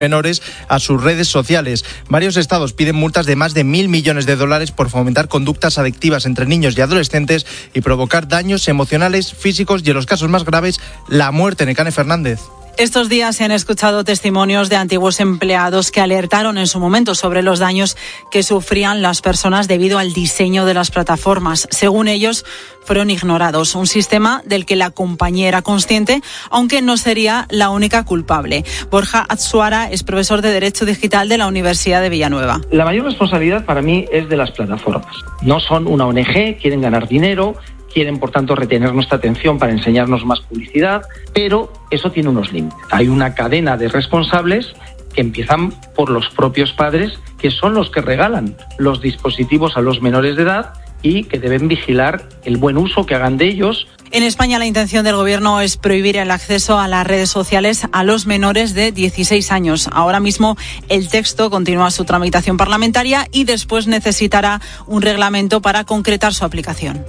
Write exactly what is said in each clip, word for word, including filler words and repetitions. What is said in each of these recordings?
menores a sus redes sociales. Varios estados piden multas de más de mil millones de dólares por fomentar conductas adictivas entre niños y adolescentes y provocar daños emocionales, físicos y, en los casos más graves, la muerte. Nekane Fernández. Estos días se han escuchado testimonios de antiguos empleados que alertaron en su momento sobre los daños que sufrían las personas debido al diseño de las plataformas. Según ellos, fueron ignorados, un sistema del que la compañía era consciente, aunque no sería la única culpable. Borja Atsuara es profesor de Derecho Digital de la Universidad de Villanueva. La mayor responsabilidad para mí es de las plataformas. No son una O N Ge, quieren ganar dinero, quieren, por tanto, retener nuestra atención para enseñarnos más publicidad, pero eso tiene unos límites. Hay una cadena de responsables que empiezan por los propios padres, que son los que regalan los dispositivos a los menores de edad y que deben vigilar el buen uso que hagan de ellos. En España, la intención del Gobierno es prohibir el acceso a las redes sociales a los menores de dieciséis años. Ahora mismo el texto continúa su tramitación parlamentaria y después necesitará un reglamento para concretar su aplicación.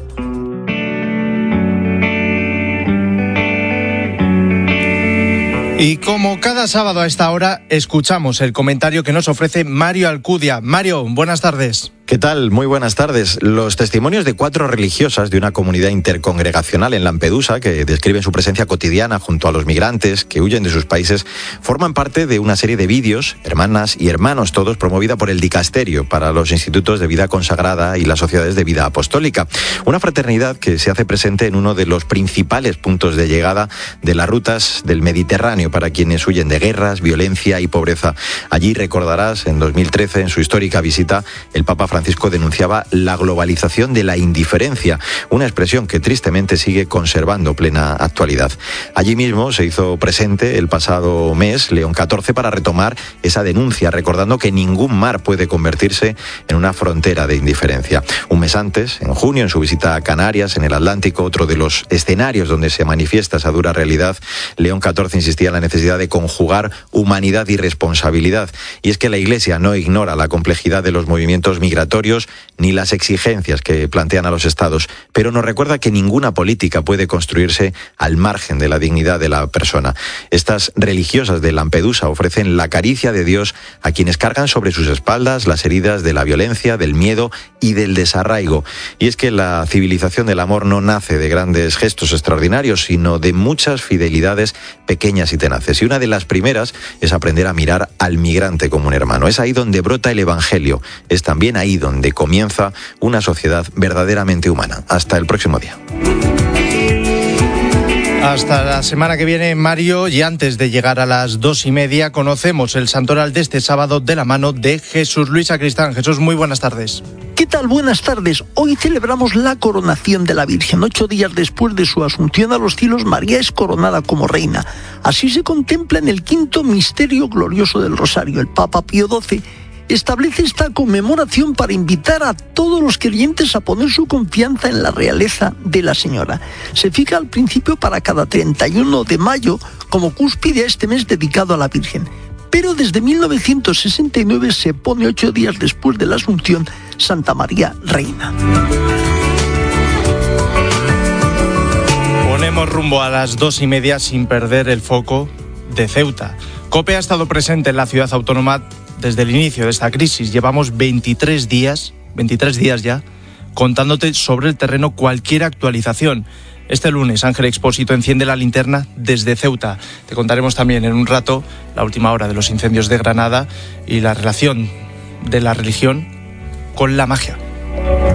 Y como cada sábado a esta hora, escuchamos el comentario que nos ofrece Mario Alcudia. Mario, buenas tardes. ¿Qué tal? Muy buenas tardes. Los testimonios de cuatro religiosas de una comunidad intercongregacional en Lampedusa, que describen su presencia cotidiana junto a los migrantes que huyen de sus países, forman parte de una serie de vídeos, hermanas y hermanos todos, promovida por el Dicasterio para los institutos de vida consagrada y las sociedades de vida apostólica. Una fraternidad que se hace presente en uno de los principales puntos de llegada de las rutas del Mediterráneo para quienes huyen de guerras, violencia y pobreza. Allí, recordarás, en dos mil trece, en su histórica visita, el Papa Francisco denunciaba la globalización de la indiferencia, una expresión que tristemente sigue conservando plena actualidad. Allí mismo se hizo presente el pasado mes León catorce para retomar esa denuncia, recordando que ningún mar puede convertirse en una frontera de indiferencia. Un mes antes, en junio, en su visita a Canarias, en el Atlántico, otro de los escenarios donde se manifiesta esa dura realidad, León catorce insistía en la necesidad de conjugar humanidad y responsabilidad. Y es que la Iglesia no ignora la complejidad de los movimientos migratorios ni las exigencias que plantean a los estados, pero nos recuerda que ninguna política puede construirse al margen de la dignidad de la persona. Estas religiosas de Lampedusa ofrecen la caricia de Dios a quienes cargan sobre sus espaldas las heridas de la violencia, del miedo y del desarraigo. Y es que la civilización del amor no nace de grandes gestos extraordinarios, sino de muchas fidelidades pequeñas y tenaces. Y una de las primeras es aprender a mirar al migrante como un hermano. Es ahí donde brota el Evangelio. Es también ahí donde comienza una sociedad verdaderamente humana. Hasta el próximo día. Hasta la semana que viene, Mario, y antes de llegar a las dos y media, conocemos el santoral de este sábado de la mano de Jesús Luis Sacristán. Jesús, muy buenas tardes. ¿Qué tal? Buenas tardes. Hoy celebramos la coronación de la Virgen. Ocho días después de su asunción a los cielos, María es coronada como reina. Así se contempla en el quinto misterio glorioso del Rosario. El Papa Pío doce establece esta conmemoración para invitar a todos los creyentes a poner su confianza en la realeza de la Señora. Se fija al principio para cada treinta y uno de mayo como cúspide a este mes dedicado a la Virgen. Pero desde mil novecientos sesenta y nueve se pone ocho días después de la Asunción Santa María Reina. Ponemos rumbo a las dos y media sin perder el foco de Ceuta. COPE ha estado presente en la ciudad autónoma desde el inicio de esta crisis. Llevamos veintitrés días, veintitrés días ya, contándote sobre el terreno cualquier actualización. Este lunes, Ángel Expósito enciende la linterna desde Ceuta. Te contaremos también en un rato la última hora de los incendios de Granada y la relación de la religión con la magia.